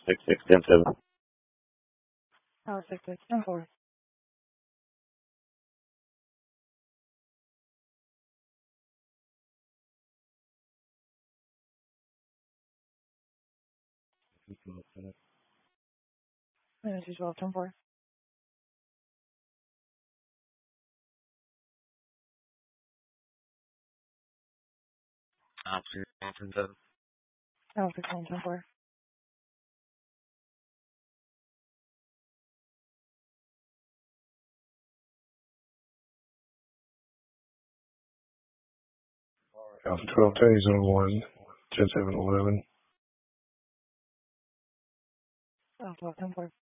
6-6-10-7. Tower 6-6-10-4. Energy 12-10-4. Option 10-7. Tower 16-10-4. Alpha 12 days on 1, 10-7-11. Tower 12-10-4.